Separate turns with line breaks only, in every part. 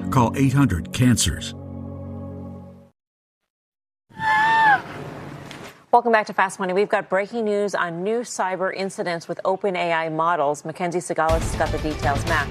Call 800-CANCERS.
Welcome back to Fast Money. We've got breaking news on new cyber incidents with OpenAI models. Mackenzie Sigalis has got the details. Matt.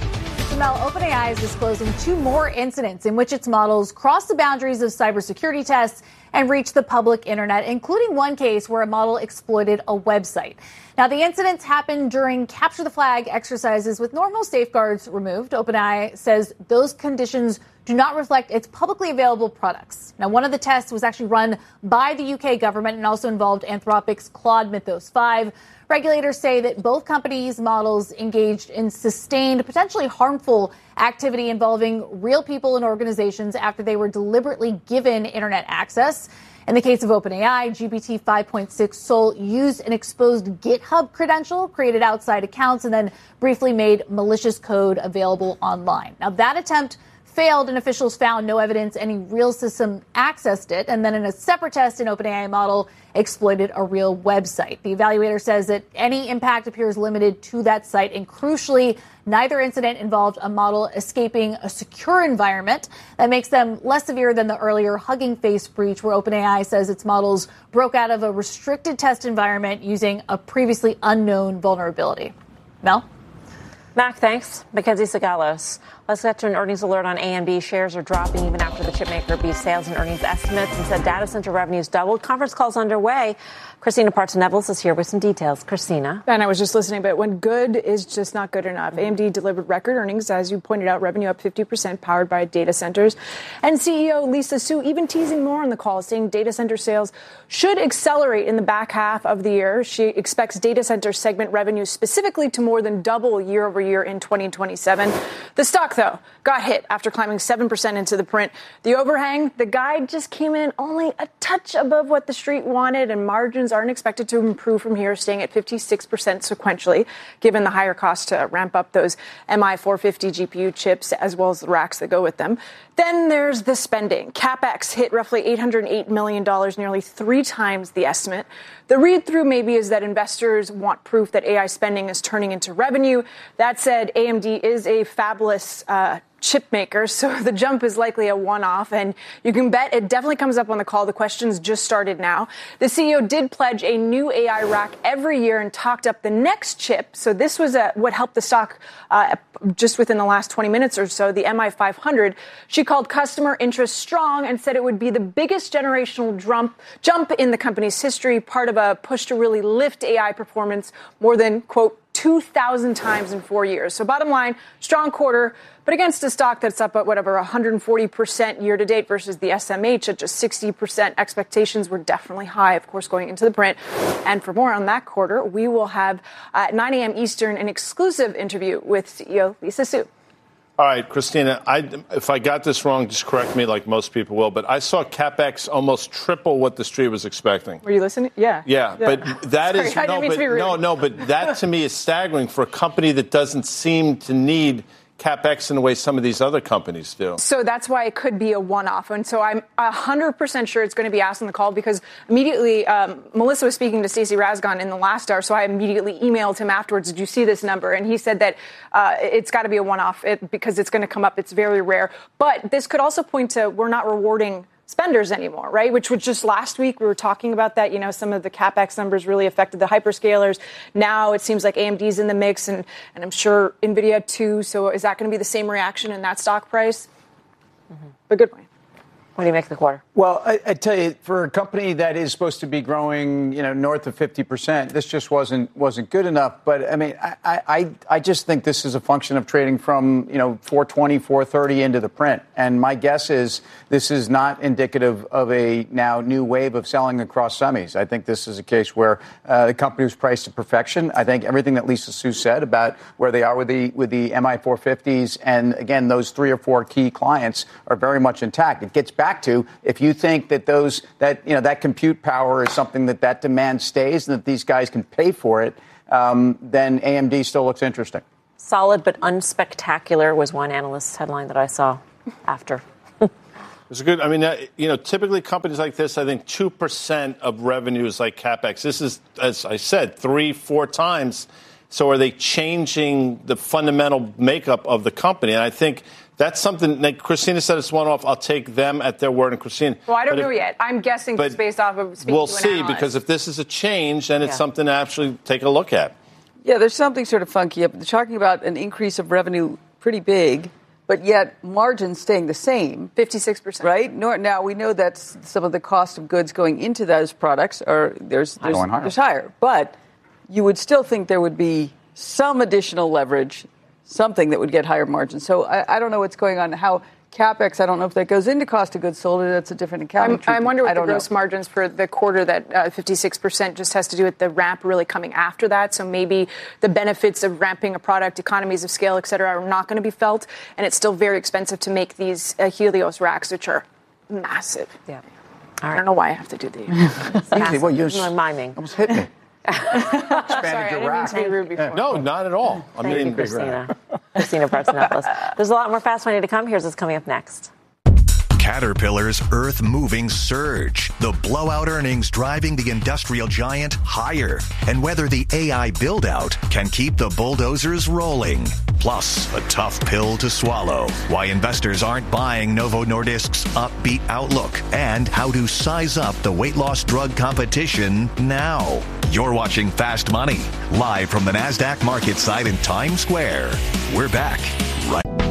Mel, OpenAI is disclosing 2 more incidents in which its models crossed the boundaries of cybersecurity tests and reached the public internet, including one case where a model exploited a website. Now, the incidents happened during capture the flag exercises with normal safeguards removed. OpenAI says those conditions do not reflect its publicly available products. Now, one of the tests was actually run by the UK government and also involved Anthropic's Claude Mythos 5. Regulators say that both companies' models engaged in sustained, potentially harmful activity involving real people and organizations after they were deliberately given internet access. In the case of OpenAI, GPT 5.6 Sol used an exposed GitHub credential, created outside accounts, and then briefly made malicious code available online. Now, that attempt failed, and officials found no evidence any real system accessed it. And then in a separate test, an OpenAI model exploited a real website. The evaluator says that any impact appears limited to that site. And crucially, neither incident involved a model escaping a secure environment. That makes them less severe than the earlier Hugging Face breach, where OpenAI says its models broke out of a restricted test environment using a previously unknown vulnerability. Mel?
Mac, thanks. Mackenzie Sigalos. Let's get to an earnings alert on AMD. Shares are dropping even after the chipmaker beat sales and earnings estimates and said data center revenues doubled. Conference calls underway. Christina Parts-Nevels is here with some details. Christina.
And I was just listening, but when good is just not good enough. AMD delivered record earnings, as you pointed out, revenue up 50%, powered by data centers. And CEO Lisa Su even teasing more on the call, saying data center sales should accelerate in the back half of the year. She expects data center segment revenue specifically to more than double year over year in 2027. The stock, though, got hit after climbing 7% into the print. The overhang, the guide just came in only a touch above what the street wanted, and margins aren't expected to improve from here, staying at 56% sequentially, given the higher cost to ramp up those MI450 GPU chips, as well as the racks that go with them. Then there's the spending. CapEx hit roughly $808 million, nearly 3 times the estimate. The read-through maybe is that investors want proof that AI spending is turning into revenue. That said, AMD is a fabless chip maker, so the jump is likely a one-off, and you can bet it definitely comes up on the call. The questions just started now. The CEO did pledge a new AI rack every year and talked up the next chip. So this was what helped the stock just within the last 20 minutes or so, the MI500. She called customer interest strong and said it would be the biggest generational jump in the company's history, part of a push to really lift AI performance more than, quote, 2,000 times in 4 years. So bottom line, strong quarter, but against a stock that's up at whatever 140% year to date versus the SMH at just 60%. Expectations were definitely high, of course, going into the print. And for more on that quarter, we will have at 9 a.m. Eastern an exclusive interview with CEO Lisa Su.
All right, Christina, if I got this wrong, just correct me like most people will, but I saw CapEx almost triple what the street was expecting.
Were you listening? Yeah.
Yeah, but that is, but that to me is staggering for a company that doesn't seem to need CapEx in the way some of these other companies do.
So that's why it could be a one-off. And so I'm 100% sure it's going to be asked on the call, because immediately Melissa was speaking to Stacey Razgon in the last hour. So I immediately emailed him afterwards, did you see this number? And he said that it's got to be a one-off because it's going to come up. It's very rare. But this could also point to we're not rewarding spenders anymore, right? Which was just last week we were talking about that. You know, some of the CapEx numbers really affected the hyperscalers. Now it seems like AMD's in the mix, and I'm sure NVIDIA too. So is that going to be the same reaction in that stock price? Mm-hmm. A good point.
What do you make of the quarter?
Well, I tell you, for a company that is supposed to be growing, north of 50%, this just wasn't good enough. But I mean, I just think this is a function of trading from 420, 430 into the print. And my guess is this is not indicative of a now new wave of selling across semis. I think this is a case where the company was priced to perfection. I think everything that Lisa Su said about where they are with the MI450s, and again, those 3 or 4 key clients are very much intact. It gets back to, if you think that that compute power is something that demand stays and that these guys can pay for it, then AMD still looks interesting.
Solid but unspectacular was one analyst's headline that I saw after.
It's good. I mean, typically companies like this, I think 2% of revenue is like CapEx. This is, as I said, 3-4 times. So are they changing the fundamental makeup of the company? And I think that's something like Christina said it's one-off. I'll take them at their word. And Christina.
Well, I don't know yet. I'm guessing just based off of speaking
we'll
to an
see,
analyst.
because if this is a change, then it's something to actually take a look at.
Yeah, there's something sort of funky. They're talking about an increase of revenue pretty big, but yet margins staying the same.
56%.
Right? Now, we know that some of the cost of goods going into those products are there's higher. But you would still think there would be some additional leverage, something that would get higher margins. So I don't know what's going on. How CapEx, I don't know if that goes into cost of goods sold or that's a different accounting treatment.
I wonder what the gross margins for the quarter, that 56% just has to do with the ramp really coming after that. So maybe the benefits of ramping a product, economies of scale, et cetera, are not going to be felt. And it's still very expensive to make these Helios racks, which are massive.
Yeah.
I don't know why I have to do these.
Well, you're
miming.
Almost hit me.
Sorry, I didn't mean to be rude before.
No, not at all.
Thank you, Christina. Christina Partsinevelos. There's a lot more Fast Money to come. Here's what's coming up next.
Caterpillar's earth-moving surge. The blowout earnings driving the industrial giant higher. And whether the AI build-out can keep the bulldozers rolling. Plus, a tough pill to swallow. Why investors aren't buying Novo Nordisk's upbeat outlook. And how to size up the weight loss drug competition now. You're watching Fast Money, live from the NASDAQ market site in Times Square. We're back right